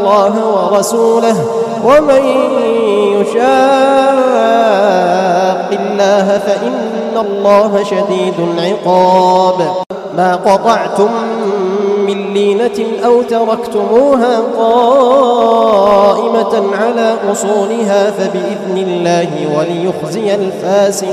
الله ورسوله ومن يشاق الله فإن الله شديد العقاب. ما قطعتم من لينة أو تركتموها قائمة على أصولها فبإذن الله وليخزي الفاسقين.